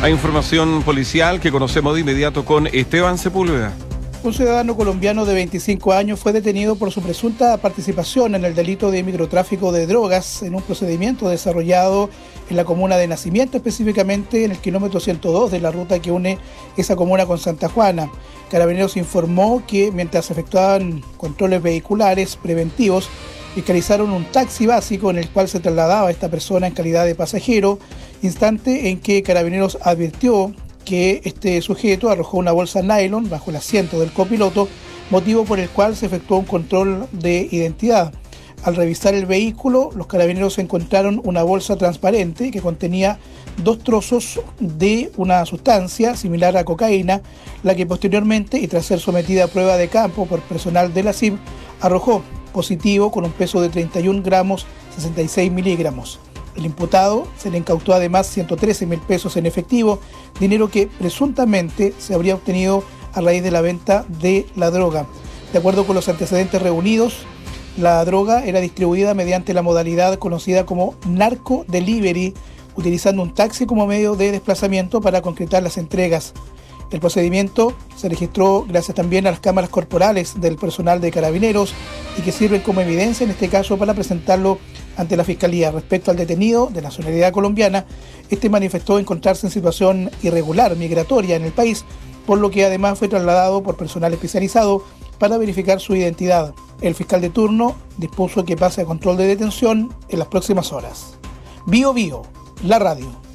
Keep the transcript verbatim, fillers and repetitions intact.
Hay información policial que conocemos de inmediato con Esteban Sepúlveda. Un ciudadano colombiano de veinticinco años fue detenido por su presunta participación en el delito de microtráfico de drogas en un procedimiento desarrollado en la comuna de Nacimiento, específicamente en el kilómetro ciento dos de la ruta que une esa comuna con Santa Juana. Carabineros informó que mientras efectuaban controles vehiculares preventivos, fiscalizaron un taxi básico en el cual se trasladaba esta persona en calidad de pasajero, instante en que Carabineros advirtió que este sujeto arrojó una bolsa nylon bajo el asiento del copiloto, motivo por el cual se efectuó un control de identidad. Al revisar el vehículo, los carabineros encontraron una bolsa transparente que contenía dos trozos de una sustancia similar a cocaína, la que posteriormente, y tras ser sometida a prueba de campo por personal de la C I B, arrojó positivo con un peso de treinta y un gramos sesenta y seis miligramos. El imputado se le incautó además ciento trece mil pesos en efectivo, dinero que presuntamente se habría obtenido a raíz de la venta de la droga. De acuerdo con los antecedentes reunidos, la droga era distribuida mediante la modalidad conocida como narco delivery, utilizando un taxi como medio de desplazamiento para concretar las entregas. El procedimiento se registró gracias también a las cámaras corporales del personal de Carabineros y que sirven como evidencia en este caso para presentarlo ante la Fiscalía. Respecto al detenido de nacionalidad colombiana, este manifestó encontrarse en situación irregular migratoria en el país, por lo que además fue trasladado por personal especializado para verificar su identidad. El fiscal de turno dispuso que pase a control de detención en las próximas horas. Bio Bio, la radio.